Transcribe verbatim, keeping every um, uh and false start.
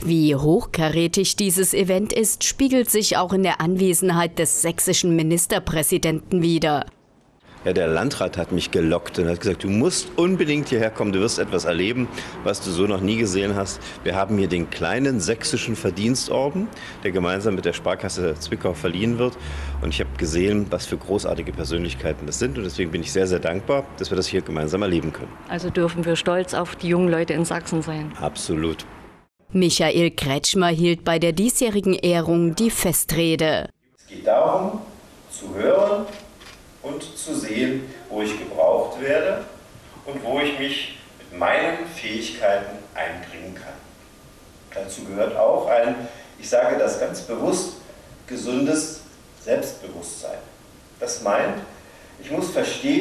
Wie hochkarätig dieses Event ist, spiegelt sich auch in der Anwesenheit des sächsischen Ministerpräsidenten wider. Ja, der Landrat hat mich gelockt und hat gesagt, du musst unbedingt hierher kommen, du wirst etwas erleben, was du so noch nie gesehen hast. Wir haben hier den kleinen sächsischen Verdienstorden, der gemeinsam mit der Sparkasse Zwickau verliehen wird. Und ich habe gesehen, was für großartige Persönlichkeiten das sind. Und deswegen bin ich sehr, sehr dankbar, dass wir das hier gemeinsam erleben können. Also dürfen wir stolz auf die jungen Leute in Sachsen sein. Absolut. Michael Kretschmer hielt bei der diesjährigen Ehrung die Festrede. Es geht darum, zu hören und zu sehen, wo ich gebraucht werde und wo ich mich mit meinen Fähigkeiten einbringen kann. Dazu gehört auch ein, ich sage das ganz bewusst, gesundes Selbstbewusstsein. Das meint, ich muss verstehen,